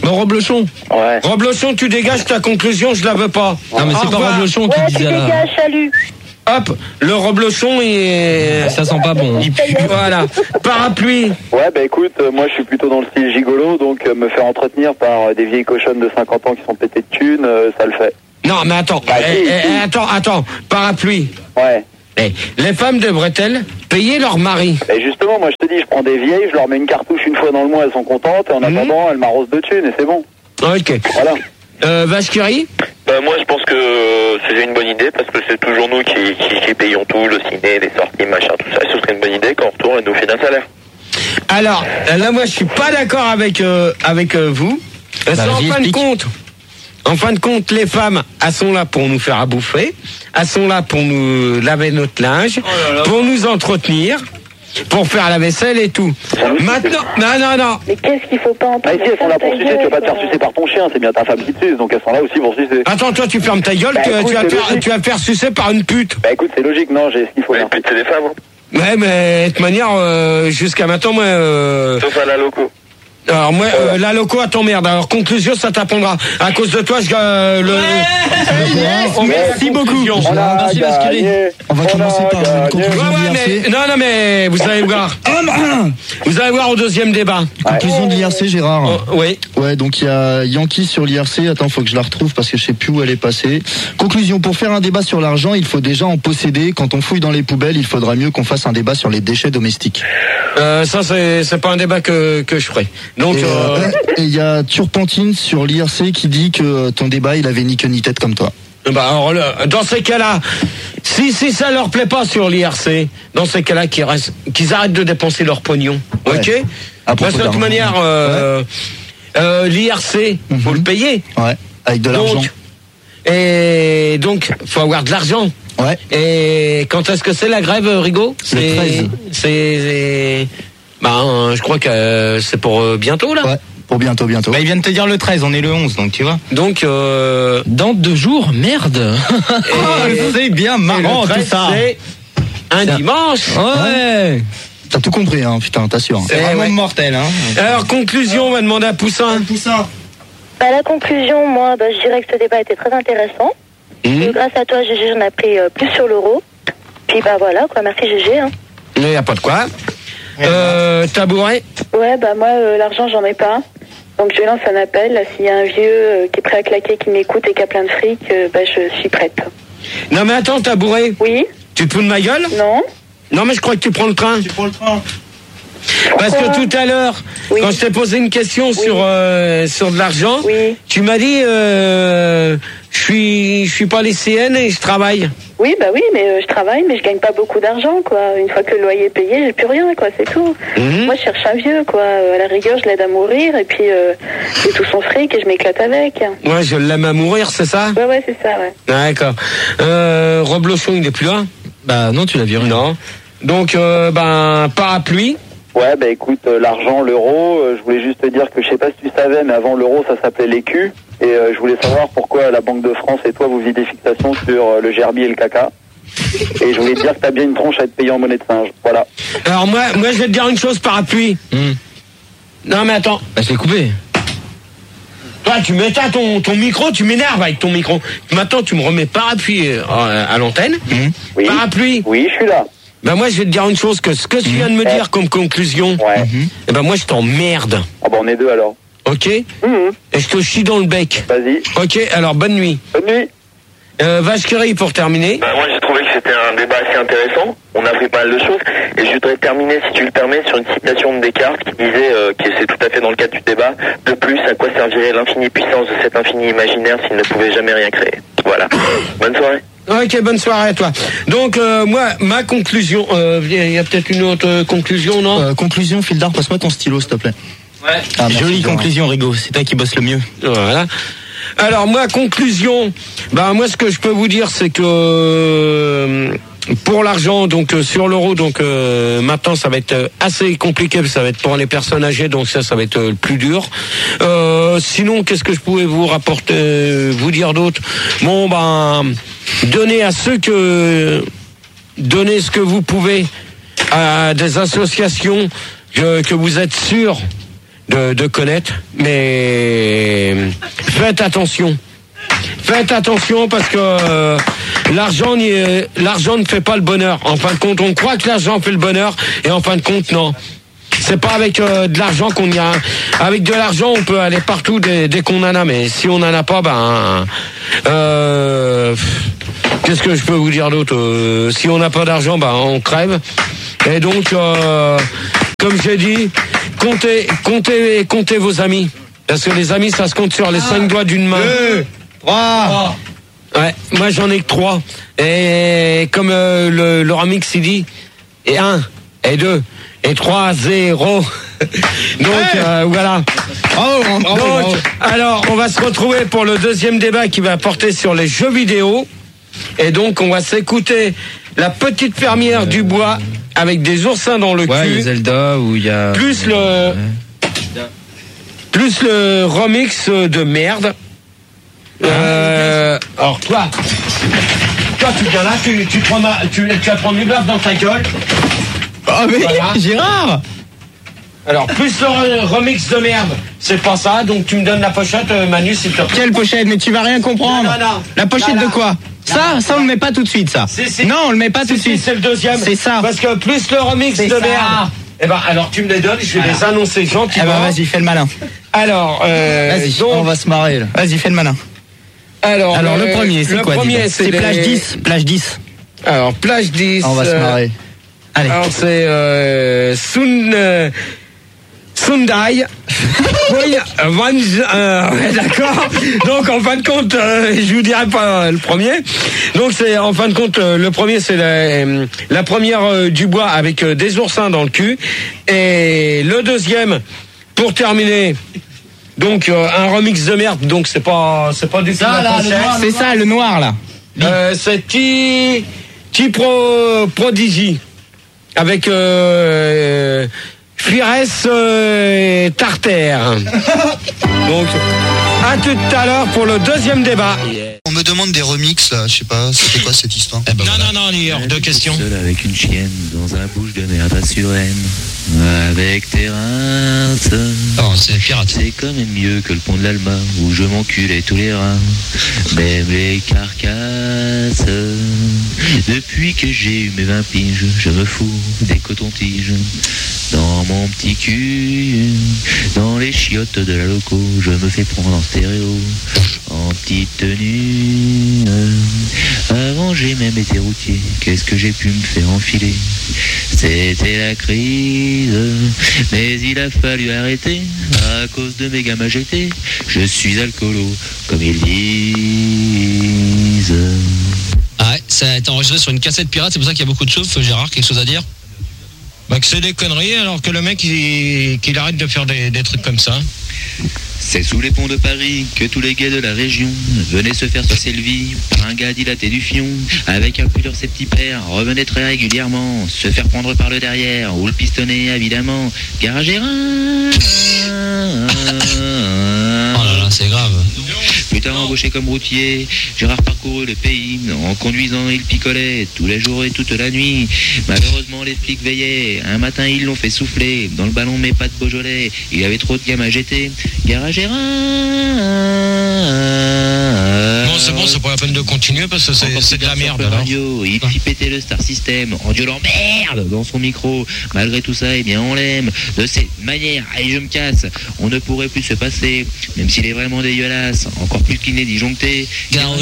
Bon, Roblochon. Ouais. Roblochon, tu dégages ta conclusion, je la veux pas. Non, mais Au c'est pas revoir. Roblochon qui Ouais, tu disait là. dégages, salut. Hop, le Roblochon est... Ça sent pas bon. hein. Voilà. Parapluie. Ouais, bah écoute, euh, moi je suis plutôt dans le style gigolo, donc euh, me faire entretenir par euh, des vieilles cochonnes de cinquante ans qui sont pétées de thunes, euh, ça le fait. Non, mais attends. Bah, Eh, si, eh, si. attends, attends. Parapluie. Ouais. Eh, les femmes devraient-elles payer leur mari? Et justement, moi je te dis, je prends des vieilles, je leur mets une cartouche une fois dans le mois, elles sont contentes, et en Mhm. attendant, elles m'arrosent de thunes, et c'est bon. Ok. Voilà. Euh, Vache qui rit? Bah, moi, je pense que c'est une bonne idée parce que c'est toujours nous qui, qui, qui payons tout, le ciné, les sorties, machin, tout ça. Ce serait une bonne idée qu'en retour, elle nous fait d'un salaire. Alors, là, moi, je suis pas d'accord avec euh, avec euh, vous. Parce Bah, qu'en vas-y, fin de explique. compte, en fin de compte, les femmes, elles sont là pour nous faire à bouffer, elles sont là pour nous laver notre linge, pour nous entretenir, pour faire la vaisselle et tout. Maintenant, non, non, non. Mais qu'est-ce qu'il faut pas Ah, entendre? ici, elles sont là pour sucer, tu vas pas te faire sucer par ton chien, c'est bien ta femme qui te suce, donc elles sont là aussi pour sucer. Attends, toi, tu fermes ta gueule, Bah, tu, écoute, tu vas c'est faire, logique. tu vas faire sucer par une pute. Bah écoute, c'est logique, non, j'ai ce qu'il faut Les là. putes, c'est des femmes, hein. Ouais, mais de toute manière, euh, jusqu'à maintenant, moi, euh, Sauf à la loco. alors moi, euh, la loco à t'emmerde. Alors conclusion, ça t'apprendra. À cause de toi, je euh, le. yes, on met la merci beaucoup. conclusion. On a Merci, Basculé. gagné. On va commencer a par une gagné. conclusion. Ouais, ouais, de l'I R C. mais, non, non, mais vous allez voir. Vous allez voir au deuxième débat. Conclusion de l'I R C, Gérard. Oh, oui. Ouais, donc il y a Yankee sur l'I R C. Attends, faut que je la retrouve parce que je sais plus où elle est passée. Conclusion, pour faire un débat sur l'argent, il faut déjà en posséder. Quand on fouille dans les poubelles, il faudra mieux qu'on fasse un débat sur les déchets domestiques. Euh, ça, c'est, c'est pas un débat que, que je ferai. Donc, Et euh, euh, et il y a Turpentine sur l'I R C qui dit que ton débat, il avait ni queue ni tête comme toi. bah, alors, le- dans ces cas-là, si, si ça leur plaît pas sur l'I R C, dans ces cas-là, qu'ils restent, qu'ils arrêtent de dépenser leur pognon. Ouais. Ok? À Parce que de toute d'argent. manière, euh, euh, l'I R C, faut Mhm. le payer. Ouais, avec de l'argent. Donc, et donc, faut avoir de l'argent. Ouais. Et quand est-ce que c'est la grève, Rigaud? C'est, treize. c'est, c'est, ben, je crois que euh, c'est pour euh, bientôt, là. Ouais, pour bientôt, bientôt. Bah, il vient de te dire le treize, on est le onze, donc tu vois. Donc, euh, Dans deux jours, merde. C'est bien et marrant le tout treize, ça. c'est un dimanche. Ouais. T'as tout compris, hein, putain, t'assures. C'est Eh vraiment ouais. mortel, hein. Alors, conclusion, on va demander à Poussin. Bah, la conclusion, moi, bah, je dirais que ce débat était très intéressant. Mmh. Et grâce à toi, G G, j'en ai appris euh, plus sur l'euro. Puis bah voilà, quoi. Merci G G. Hein. Il n'y a pas de quoi. Euh, tabouret. Ouais, bah moi, euh, l'argent, j'en ai pas. Donc je lance un appel. Là, s'il y a un vieux euh, qui est prêt à claquer, qui m'écoute et qui a plein de fric, euh, bah je suis prête. Non, mais attends, tabouret. Oui? Tu te fous de ma gueule? Non? Non, mais je crois que tu prends le train. prends le train. Parce que tout à l'heure, Oui. quand je t'ai posé une question sur euh, sur de l'argent, Oui. tu m'as dit euh, je suis je suis pas lycéenne et je travaille. Oui, bah oui, mais euh, je travaille, mais je gagne pas beaucoup d'argent, quoi. Une fois que le loyer est payé, j'ai plus rien, quoi, c'est tout. Mhm. Moi, je cherche un vieux, quoi. Euh, À la rigueur, je l'aide à mourir, et puis euh, j'ai tout son fric et je m'éclate avec. Ouais, je l'aime à mourir, c'est ça? Ouais, ouais, c'est ça, ouais. D'accord. Euh, Roblochon, il est plus là? Bah non, tu l'as viré. Non. Donc, euh, ben, parapluie. Ouais, bah écoute, euh, l'argent, l'euro, euh, je voulais juste te dire que je sais pas si tu savais, mais avant l'euro, ça s'appelait l'écu. Et euh, je voulais savoir pourquoi la Banque de France et toi, vous faisiez des fixations sur euh, le gerbier et le caca. Et je voulais te dire que t'as bien une tronche à être payé en monnaie de singe. Voilà. Alors moi, moi, je vais te dire une chose, parapluie. Hmm. Non, mais attends. Bah je l'ai coupé. Toi, tu m'éteins ton, ton micro, tu m'énerves avec ton micro. Maintenant, tu me remets parapluie euh, à l'antenne. Oui. Parapluie. Oui, je suis là. Ben moi, je vais te dire une chose, que ce que tu viens de me dire comme conclusion, Ouais. eh ben moi, je t'emmerde. Ah bah on est deux alors. Ok? Mhm. Et je te chie dans le bec. Vas-y. Ok, alors bonne nuit. Bonne nuit. Euh, Vache qui rit pour terminer. Bah, moi, j'ai trouvé que c'était un débat assez intéressant. On a appris pas mal de choses. Et je voudrais terminer, si tu le permets, sur une citation de Descartes qui disait, euh, que c'est tout à fait dans le cadre du débat, de plus, à quoi servirait l'infinie puissance de cet infini imaginaire s'il ne pouvait jamais rien créer. Voilà. Bonne soirée. Ok, bonne soirée à toi. Donc, euh, moi, ma conclusion, euh, il y a peut-être une autre euh, conclusion, non? Euh, conclusion, Fildar, passe-moi ton stylo, s'il te plaît. Ouais. Ah, merci, Jolie Gérard. conclusion, Rigaud. C'est toi qui bosses le mieux. Voilà. Alors moi, conclusion, bah moi ce que je peux vous dire c'est que euh, pour l'argent, donc euh, sur l'euro, donc euh, maintenant ça va être euh, assez compliqué, ça va être pour les personnes âgées, donc ça ça va être euh, le plus dur. Euh, sinon, qu'est-ce que je pouvais vous rapporter, euh, vous dire d'autre? Bon ben, donnez à ceux que donnez ce que vous pouvez à des associations que, que vous êtes sûrs de, de connaître, mais faites attention. Faites attention parce que euh, l'argent, n'y est- l'argent ne fait pas le bonheur. En fin de compte, on croit que l'argent fait le bonheur et en fin de compte, non. C'est pas avec euh, de l'argent qu'on y a. Avec de l'argent, on peut aller partout dès, dès qu'on en a, mais si on en a pas, ben, euh, qu'est-ce que je peux vous dire d'autre? Euh, Si on n'a pas d'argent, ben, on crève. Et donc, euh, comme j'ai dit, comptez, comptez, comptez vos amis. Parce que les amis, ça se compte sur les cinq doigts d'une main. Deux, trois. Ouais, moi j'en ai que trois. Et comme euh, le, le remix il dit, et un, et deux, et trois, zéro. Donc Ouais. euh, voilà. Bravo, bravo, Donc, bravo. alors on va se retrouver pour le deuxième débat qui va porter sur les jeux vidéo. Et donc on va s'écouter la petite fermière du bois avec des oursins dans le Ouais, il y a cul. Zelda où il y a. Plus le plus le remix de merde. Euh, alors toi, toi tu viens là, tu, tu prends ma, tu, tu vas prendre une baffe dans ta gueule. Oh mais Voilà. Gérard. Alors plus le re- remix de merde, c'est pas ça. Donc tu me donnes la pochette, euh, Manu, s'il te plaît. Quelle pochette? Mais tu vas rien comprendre. Non, non, non. La pochette Là, là. de quoi? Ça, ça on le met pas tout de suite, ça. Si, si. Non, on le met pas tout de Si, si, suite. c'est le deuxième. C'est ça. Parce que plus le remix C'est de ça. merde. Eh ben alors tu me les donnes, je vais les annoncer Eh gentiment. ben vas-y, fais le malin. Alors, euh, Vas-y, donc, On va se marrer là. Vas-y, fais le malin. alors, Alors euh, le premier, c'est le quoi? dis premier, donc c'est C'est les- plage dix. Plage dix. Alors plage dix. On va se euh, marrer. Allez. Alors c'est euh, Sun, euh, Sundai. Oui, euh, Van- euh, ouais, d'accord. Donc en fin de compte, euh, je vous dirai pas euh, le premier. Donc c'est en fin de compte euh, le premier, c'est la, euh, la première euh, du bois avec euh, des oursins dans le cul. Et le deuxième, pour terminer. Donc euh, un remix de merde. Donc c'est pas c'est pas du tout la pochette. C'est ça, le noir là. Euh, c'est T T Pro Prodigy avec euh, Fires euh, Tartare. Donc à tout à l'heure pour le deuxième débat. On me demande des remixes là, je sais pas, c'était quoi cette histoire? Non, non, non, il y a hors de question. Seul avec une chienne dans un bouche de merde à Suresnes, avec tes rinces. Non, c'est pirate. C'est quand même mieux que le pont de l'Alma où je m'enculais tous les reins, même les carcasses. Depuis que j'ai eu mes vingt piges, je me fous des cotons-tiges dans mon petit cul, dans les chiottes de la loco. Je me fais prendre en stéréo, en petite tenue. Avant j'ai même été routier, qu'est-ce que j'ai pu me faire enfiler? C'était la crise, mais il a fallu arrêter à cause de mes gamins jetés. Je suis alcoolo, comme ils disent. Ah ouais, ça a été enregistré sur une cassette pirate, c'est pour ça qu'il y a beaucoup de choses. Gérard, quelque chose à dire? Bah que c'est des conneries, alors que le mec, il, qu'il arrête de faire des, des trucs comme ça. C'est sous les ponts de Paris que tous les gays de la région venaient se faire passer le vie par un gars dilaté du fion, avec un pull ses petits pères, revenaient très régulièrement, se faire prendre par le derrière, ou le pistonner évidemment. Garage Hérin. Oh là là, c'est grave. Plus tard embauché comme routier, Gérard parcourut le pays. En conduisant, il picolait tous les jours et toute la nuit. Malheureusement, les flics veillaient. Un matin, ils l'ont fait souffler dans le ballon, mais pas de Beaujolais. Il avait trop de gamins à jeter. Garage Hérin. Bon, c'est bon, c'est pas la peine de continuer parce que c'est, Encore c'est de la plus merde sur le alors. radio, il fit péter le Star System en gueulant merde dans son micro. Malgré tout ça, eh bien on l'aime. De cette manière, allez je me casse. On ne pourrait plus se passer, même s'il est vraiment dégueulasse. Encore plus qu'il n'est disjoncté. Garage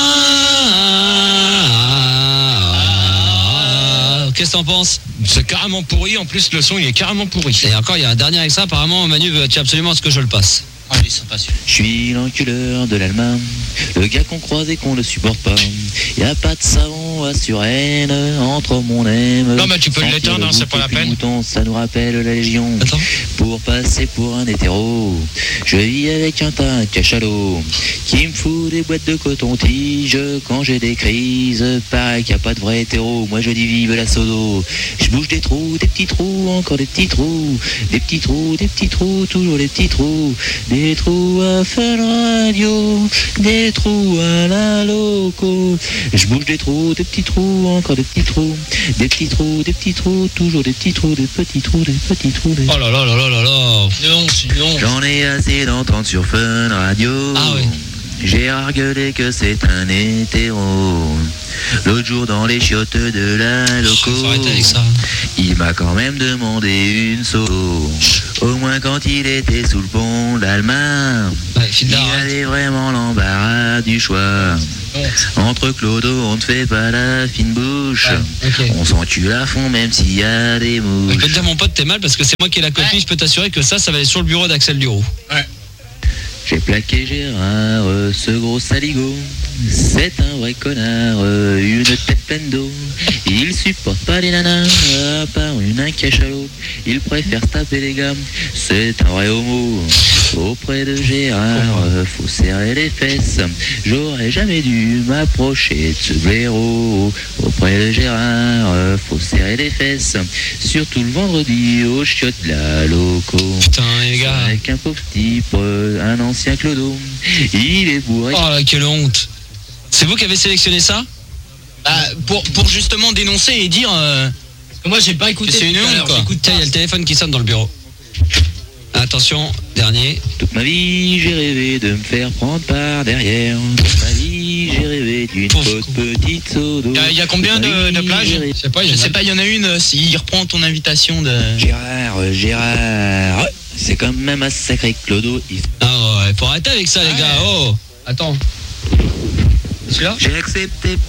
Hérin. Qu'est-ce que t'en penses? C'est carrément pourri, en plus le son il est carrément pourri. Et encore, il y a un dernier extrait, apparemment Manu veut absolument ce que je le passe. Ah, il est sympa celui-là. Je suis l'enculeur de l'Allemagne, le gars qu'on croise et qu'on ne supporte pas. Y a pas de savon à Suresnes, entre mon aime. Non, mais tu peux sentir l'éteindre, le hein, c'est goût pas la depuis peine. le mouton, ça nous rappelle la Légion. Attends. Pour passer pour un hétéro, je vis avec un tas de cachalot qui me fout des boîtes de coton-tige quand j'ai des crises. Pareil qu'il n'y a pas de vrai hétéro, moi je dis vive la sodo. Je bouge des trous, des petits trous, encore des petits trous, des petits trous, des petits trous, toujours des petits trous, des trous à Fun Radio, des trous à la loco. Je bouge des trous, des petits trous, encore des petits trous, des petits trous, des petits trous, toujours des petits trous, des petits trous, des petits trous. Des... Oh là là là là là là. Non, non. J'en ai assez d'entendre sur Fun Radio. Ah oui. J'ai argué que c'est un hétéro. L'autre jour dans les chiottes de la loco, Faut arrêter avec ça. il m'a quand même demandé une solo. Au moins quand il était sous le pont d'Alma, Ouais, il avait vraiment l'embarras du choix. Entre Clodo, on ne fait pas la fine bouche. Ouais, okay. On s'en tue à fond même s'il y a des mouches. Je peux te dire mon pote, t'es mal parce que c'est moi qui ai la copie. Ouais. Je peux t'assurer que ça, ça va aller sur le bureau d'Axel Duroux. Ouais. J'ai plaqué Gérard, ce gros saligo. C'est un vrai connard, une tête pleine d'eau. Il supporte pas les nanas, à part une un cachalot. Il préfère se taper les gammes, c'est un vrai homo. Auprès de Gérard, faut serrer les fesses. J'aurais jamais dû m'approcher de ce blaireau. Auprès de Gérard, faut serrer les fesses. Surtout le vendredi au chiottes de la loco. Putain les gars. Avec un pauvre type, un ancien clodo. Il est bourré. Oh là, quelle honte. C'est vous qui avez sélectionné ça? Bah, pour, pour justement dénoncer et dire... Euh, Parce que moi j'ai pas écouté. C'est une honte quoi. Tiens, il y a le téléphone qui sonne dans le bureau. Attention, dernier. Toute ma vie, j'ai rêvé de me faire prendre par derrière. Toute ma vie, j'ai rêvé d'une faute petite sodo. Il y a, il y a combien de, de plages? Je sais pas, il y, Je sais pas, il y en a une, euh, s'il reprend ton invitation de... Gérard, Gérard, ouais, c'est quand même un sacré clodo. Il... Ah ouais, faut arrêter avec ça les gars, oh. Attends. Celui-là? J'ai accepté